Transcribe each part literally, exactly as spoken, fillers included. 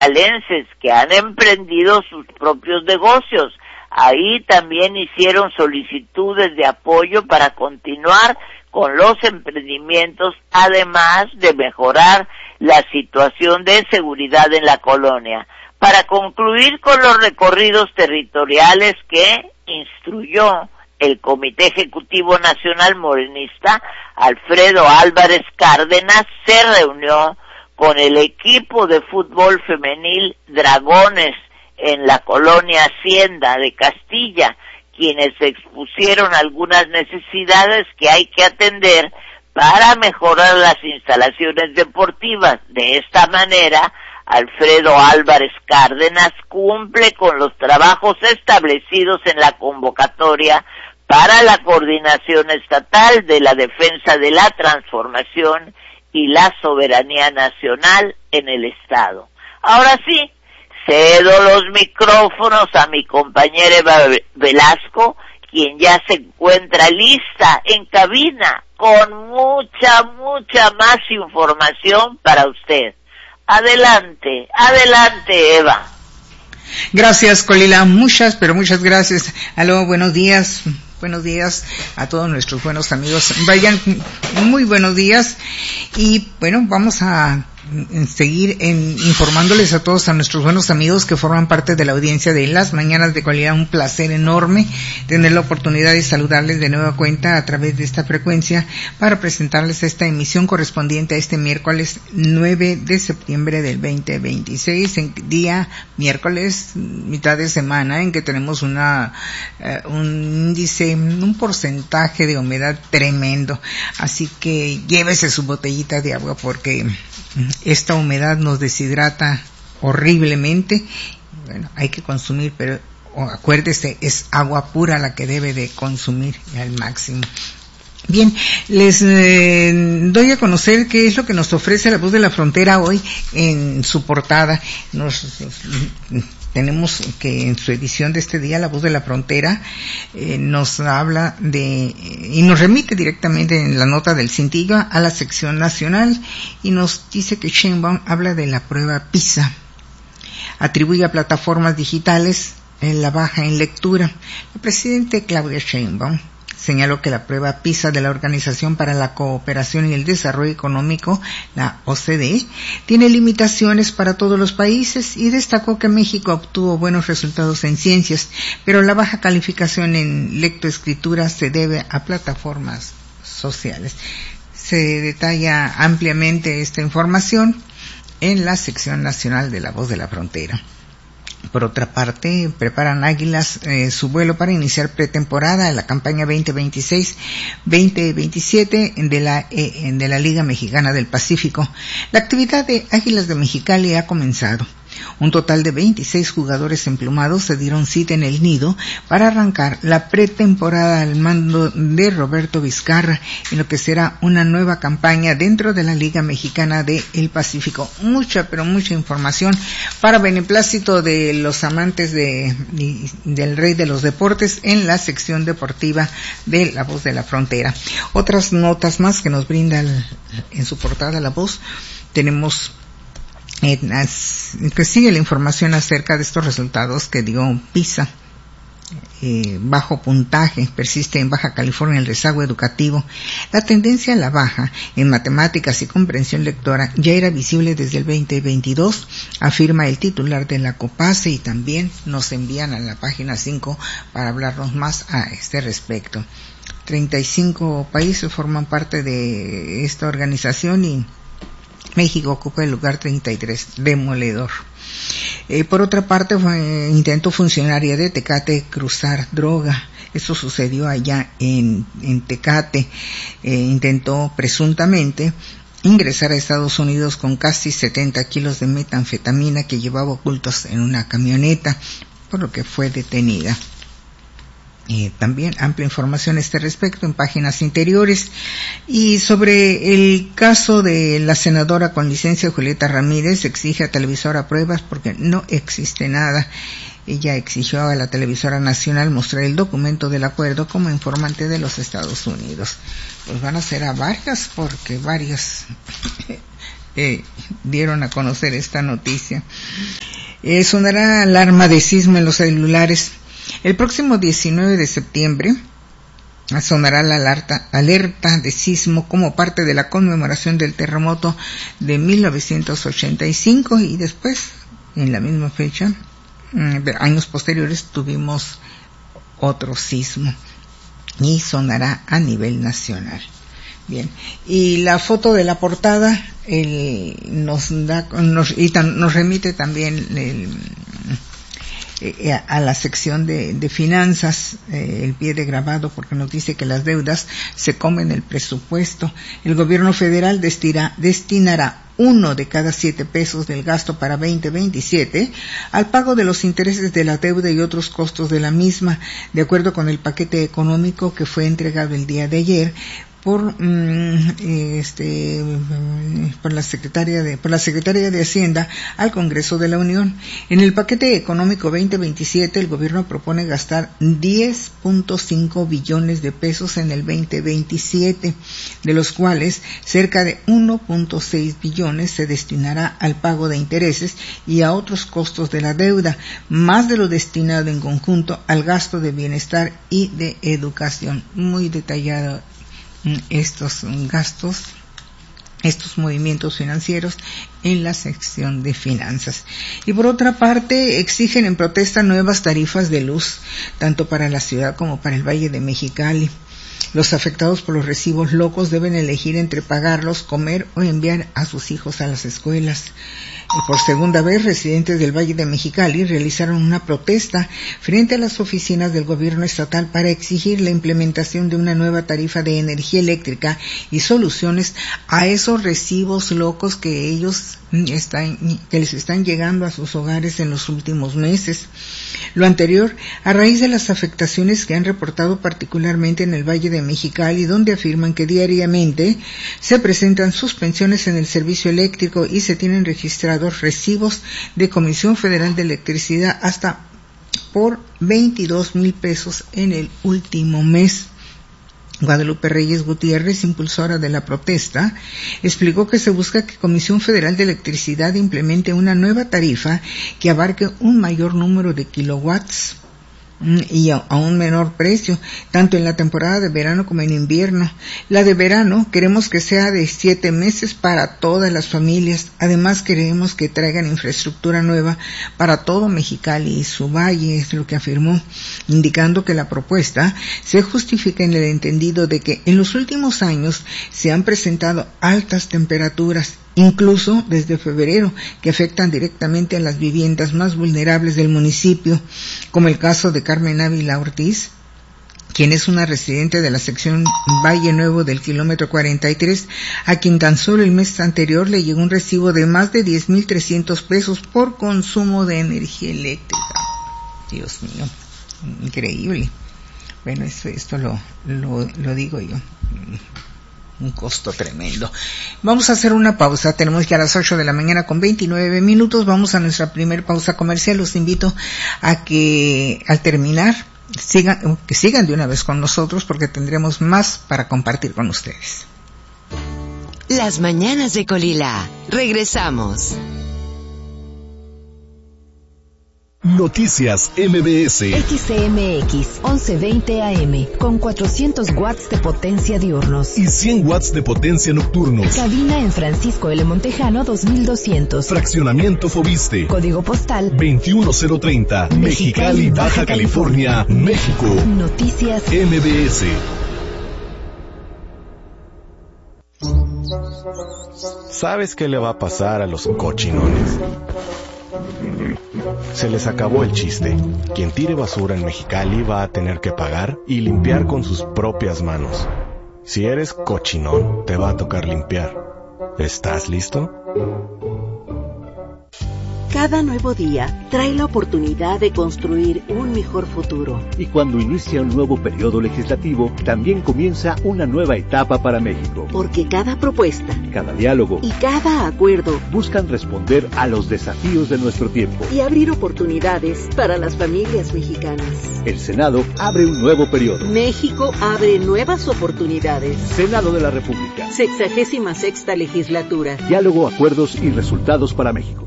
alenses que han emprendido sus propios negocios. Ahí también hicieron solicitudes de apoyo para continuar con los emprendimientos, además de mejorar la situación de seguridad en la colonia. Para concluir con los recorridos territoriales que instruyó el Comité Ejecutivo Nacional Morenista, Alfredo Álvarez Cárdenas se reunió con el equipo de fútbol femenil Dragones en la colonia Hacienda de Castilla, quienes expusieron algunas necesidades que hay que atender para mejorar las instalaciones deportivas. De esta manera, Alfredo Álvarez Cárdenas cumple con los trabajos establecidos en la convocatoria para la coordinación estatal de la defensa de la transformación y la soberanía nacional en el Estado. Ahora sí, cedo los micrófonos a mi compañera Eva Velasco, quien ya se encuentra lista en cabina con mucha, mucha más información para usted. Adelante, adelante, Eva. Gracias, Colila, muchas, pero muchas gracias. Aló, buenos días, buenos días a todos nuestros buenos amigos. Vayan, muy buenos días. Y bueno, vamos a seguir en, informándoles a todos, a nuestros buenos amigos que forman parte de la audiencia de Las Mañanas de Colila. Un placer enorme tener la oportunidad de saludarles de nueva cuenta a través de esta frecuencia para presentarles esta emisión correspondiente a este miércoles nueve de septiembre del veinte veintiséis, en día miércoles, mitad de semana, en que tenemos una uh, un índice, un porcentaje de humedad tremendo. Así que llévese su botellita de agua porque esta humedad nos deshidrata horriblemente. Bueno, hay que consumir, pero oh, acuérdese, es agua pura la que debe de consumir al máximo. Bien, les eh, doy a conocer qué es lo que nos ofrece La Voz de la Frontera hoy en su portada. Nos, nos tenemos que en su edición de este día, La Voz de la Frontera, eh, nos habla de, y nos remite directamente en la nota del cintillo a la sección nacional, y nos dice que Sheinbaum habla de la prueba PISA. Atribuye a plataformas digitales en la baja en lectura. La presidenta Claudia Sheinbaum señaló que la prueba PISA de la Organización para la Cooperación y el Desarrollo Económico, la O C D E, tiene limitaciones para todos los países y destacó que México obtuvo buenos resultados en ciencias, pero la baja calificación en lectoescritura se debe a plataformas sociales. Se detalla ampliamente esta información en la sección nacional de La Voz de la Frontera. Por otra parte, preparan Águilas eh, su vuelo para iniciar pretemporada en la campaña veinte veintiséis veinte veintisiete de la eh, de la Liga Mexicana del Pacífico. La actividad de Águilas de Mexicali ha comenzado. Un total de veintiséis jugadores emplumados se dieron cita en el nido para arrancar la pretemporada al mando de Roberto Vizcarra en lo que será una nueva campaña dentro de la Liga Mexicana del Pacífico. Mucha, pero mucha información para beneplácito de los amantes de, de del rey de los deportes en la sección deportiva de La Voz de la Frontera. Otras notas más que nos brinda el, en su portada La Voz. Tenemos Eh, que sigue la información acerca de estos resultados que dio PISA. Eh, bajo puntaje, persiste en Baja California el rezago educativo. La tendencia a la baja en matemáticas y comprensión lectora ya era visible desde el veinte veintidós, afirma el titular de la COPACE, y también nos envían a la página cinco para hablarnos más a este respecto. treinta y cinco países forman parte de esta organización y México ocupa el lugar treinta y tres, demoledor. Eh, por otra parte, fue, intentó funcionaria de Tecate cruzar droga. Esto sucedió allá en, en Tecate. Eh, intentó presuntamente ingresar a Estados Unidos con casi setenta kilos de metanfetamina que llevaba ocultos en una camioneta, por lo que fue detenida. Eh, también amplia información a este respecto en páginas interiores. Y sobre el caso de la senadora con licencia Julieta Ramírez, exige a Televisora pruebas porque no existe nada. Ella exigió a la Televisora Nacional mostrar el documento del acuerdo como informante de los Estados Unidos. Pues van a ser a varias, porque varias eh, dieron a conocer esta noticia. Eh, sonará alarma de sismo en los celulares. El próximo diecinueve de septiembre sonará la alerta, alerta de sismo como parte de la conmemoración del terremoto de mil novecientos ochenta y cinco, y después, en la misma fecha, años posteriores, tuvimos otro sismo y sonará a nivel nacional. Bien, y la foto de la portada el, nos da nos, y tan, nos remite también el, eh, a la sección de, de finanzas, eh, el pie de grabado, porque nos dice que las deudas se comen el presupuesto. El gobierno federal destina, destinará uno de cada siete pesos del gasto para veinte veintisiete al pago de los intereses de la deuda y otros costos de la misma, de acuerdo con el paquete económico que fue entregado el día de ayer por este por la secretaria de por la Secretaría de Hacienda al Congreso de la Unión. En el paquete económico veinte veintisiete el gobierno propone gastar diez punto cinco billones de pesos en el veinte veintisiete, de los cuales cerca de uno punto seis billones se destinará al pago de intereses y a otros costos de la deuda, más de lo destinado en conjunto al gasto de bienestar y de educación. Muy detallado estos gastos, estos movimientos financieros en la sección de finanzas. Y por otra parte, exigen en protesta nuevas tarifas de luz, tanto para la ciudad como para el Valle de Mexicali. Los afectados por los recibos locos deben elegir entre pagarlos, comer o enviar a sus hijos a las escuelas. Y por segunda vez, residentes del Valle de Mexicali realizaron una protesta frente a las oficinas del gobierno estatal para exigir la implementación de una nueva tarifa de energía eléctrica y soluciones a esos recibos locos que ellos están, que les están llegando a sus hogares en los últimos meses. Lo anterior a raíz de las afectaciones que han reportado particularmente en el Valle de Mexicali, donde afirman que diariamente se presentan suspensiones en el servicio eléctrico y se tienen registrados recibos de Comisión Federal de Electricidad hasta por veintidós mil pesos en el último mes. Guadalupe Reyes Gutiérrez, impulsora de la protesta, explicó que se busca que Comisión Federal de Electricidad implemente una nueva tarifa que abarque un mayor número de kilowatts y a, a un menor precio, tanto en la temporada de verano como en invierno. La de verano queremos que sea de siete meses para todas las familias. Además queremos que traigan infraestructura nueva para todo Mexicali y su valle, es lo que afirmó, indicando que la propuesta se justifica en el entendido de que en los últimos años se han presentado altas temperaturas, incluso desde febrero, que afectan directamente a las viviendas más vulnerables del municipio, como el caso de Carmen Ávila Ortiz, quien es una residente de la sección Valle Nuevo del kilómetro cuarenta y tres, a quien tan solo el mes anterior le llegó un recibo de más de diez mil trescientos pesos por consumo de energía eléctrica. Dios mío, increíble. Bueno, esto, esto lo, lo, lo digo yo. Un costo tremendo. Vamos a hacer una pausa. Tenemos ya las ocho de la mañana con veintinueve minutos. Vamos a nuestra primer pausa comercial. Los invito a que al terminar sigan, que sigan de una vez con nosotros, porque tendremos más para compartir con ustedes. Las mañanas de Colila. Regresamos. Noticias M B S. X C M X once veinte A M con cuatrocientos watts de potencia diurnos y cien watts de potencia nocturnos. Cabina en Francisco L. Montejano dos mil doscientos. Fraccionamiento Fobiste. Código postal veintiuno cero treinta. Mexicali, Baja California, México. Noticias M B S. ¿Sabes qué le va a pasar a los cochinones? Se les acabó el chiste. Quien tire basura en Mexicali va a tener que pagar y limpiar con sus propias manos. Si eres cochinón, te va a tocar limpiar. ¿Estás listo? Cada nuevo día trae la oportunidad de construir un mejor futuro. Y cuando inicia un nuevo periodo legislativo, también comienza una nueva etapa para México. Porque cada propuesta, cada diálogo y cada acuerdo buscan responder a los desafíos de nuestro tiempo y abrir oportunidades para las familias mexicanas. El Senado abre un nuevo periodo. México abre nuevas oportunidades. Senado de la República. Sexagésima sexta legislatura. Diálogo, acuerdos y resultados para México.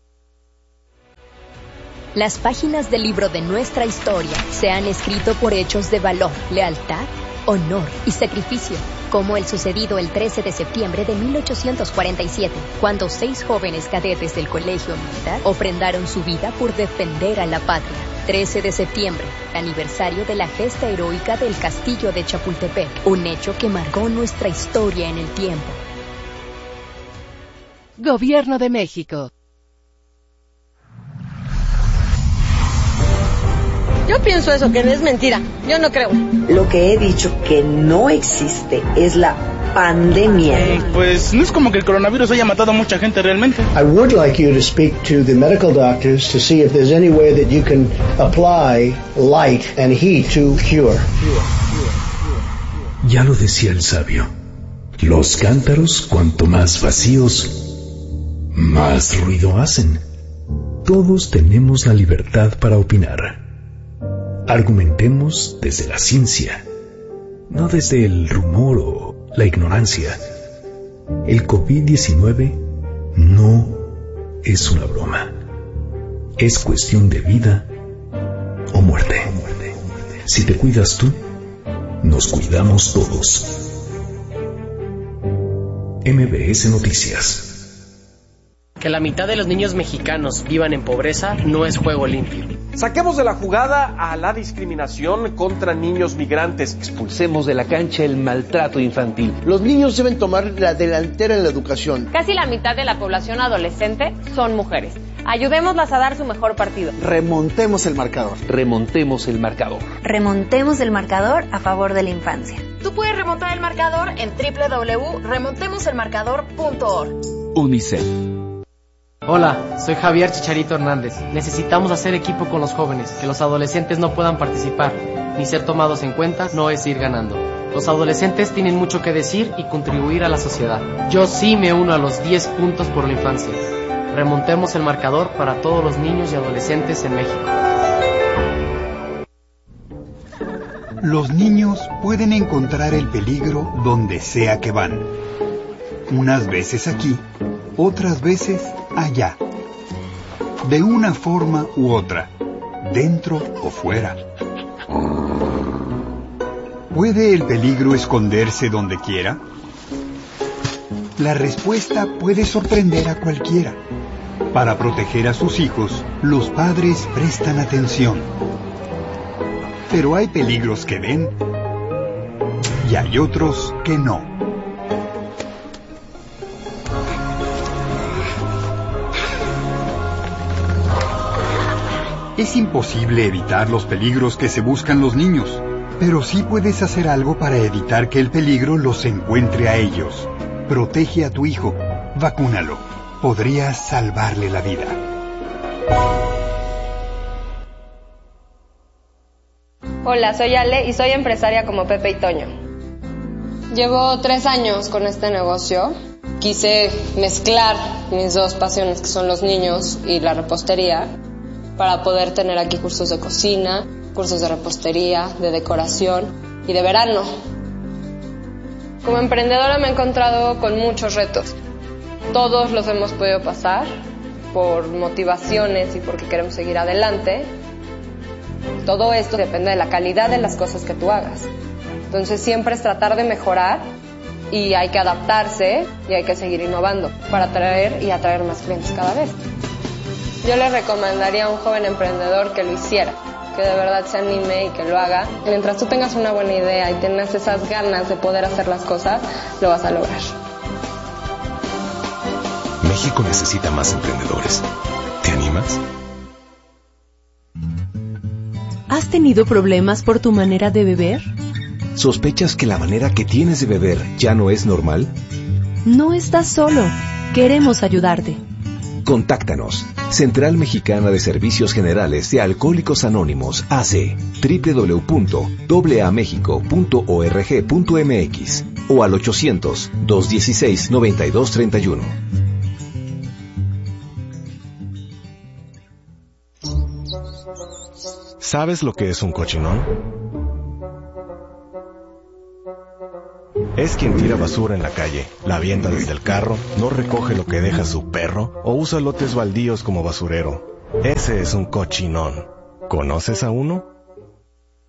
Las páginas del libro de nuestra historia se han escrito por hechos de valor, lealtad, honor y sacrificio, como el sucedido el trece de septiembre de mil ochocientos cuarenta y siete, cuando seis jóvenes cadetes del Colegio Militar ofrendaron su vida por defender a la patria. trece de septiembre, aniversario de la gesta heroica del Castillo de Chapultepec, un hecho que marcó nuestra historia en el tiempo. Gobierno de México. Yo pienso eso, que es mentira. Yo no creo. Lo que he dicho que no existe es la pandemia. Pues no es como que el coronavirus haya matado a mucha gente realmente. I would like you to speak to the medical doctors to see if there's any way that you can apply light and heat to cure. Ya lo decía el sabio. Los cántaros, cuanto más vacíos, más ruido hacen. Todos tenemos la libertad para opinar. Argumentemos desde la ciencia, no desde el rumor o la ignorancia. El COVID diecinueve no es una broma. Es cuestión de vida o muerte. Si te cuidas tú, nos cuidamos todos. M B S Noticias. Que la mitad de los niños mexicanos vivan en pobreza no es juego limpio. Saquemos de la jugada a la discriminación contra niños migrantes. Expulsemos de la cancha el maltrato infantil. Los niños deben tomar la delantera en la educación. Casi la mitad de la población adolescente son mujeres. Ayudémoslas a dar su mejor partido. Remontemos el marcador. Remontemos el marcador. Remontemos el marcador a favor de la infancia. Tú puedes remontar el marcador en doble u doble u doble u punto remontemos el marcador punto org. UNICEF. Hola, soy Javier Chicharito Hernández. Necesitamos hacer equipo con los jóvenes. Que los adolescentes no puedan participar ni ser tomados en cuenta no es ir ganando. Los adolescentes tienen mucho que decir y contribuir a la sociedad. Yo sí me uno a los diez puntos por la infancia. Remontemos el marcador para todos los niños y adolescentes en México. Los niños pueden encontrar el peligro donde sea que van. Unas veces aquí, otras veces allá. De una forma u otra, dentro o fuera. ¿Puede el peligro esconderse donde quiera? La respuesta puede sorprender a cualquiera. Para proteger a sus hijos, los padres prestan atención. Pero hay peligros que ven y hay otros que no. Es imposible evitar los peligros que se buscan los niños, pero sí puedes hacer algo para evitar que el peligro los encuentre a ellos. Protege a tu hijo, vacúnalo. Podrías salvarle la vida. Hola, soy Ale y soy empresaria como Pepe y Toño. Llevo tres años con este negocio. Quise mezclar mis dos pasiones, que son los niños y la repostería, para poder tener aquí cursos de cocina, cursos de repostería, de decoración y de verano. Como emprendedora me he encontrado con muchos retos. Todos los hemos podido pasar por motivaciones y porque queremos seguir adelante. Todo esto depende de la calidad de las cosas que tú hagas. Entonces siempre es tratar de mejorar y hay que adaptarse y hay que seguir innovando para atraer y atraer más clientes cada vez. Yo le recomendaría a un joven emprendedor que lo hiciera, que de verdad se anime y que lo haga. Mientras tú tengas una buena idea y tengas esas ganas de poder hacer las cosas, lo vas a lograr. México necesita más emprendedores. ¿Te animas? ¿Has tenido problemas por tu manera de beber? ¿Sospechas que la manera que tienes de beber ya no es normal? No estás solo. Queremos ayudarte. Contáctanos Central Mexicana de Servicios Generales de Alcohólicos Anónimos, A C, doble u doble u doble u punto a mexico punto org punto m x o al ochocientos, dos dieciséis, noventa y dos treinta y uno. ¿Sabes lo que es un cochinón? Es quien tira basura en la calle, la avienta desde el carro, no recoge lo que deja su perro o usa lotes baldíos como basurero. Ese es un cochinón. ¿Conoces a uno?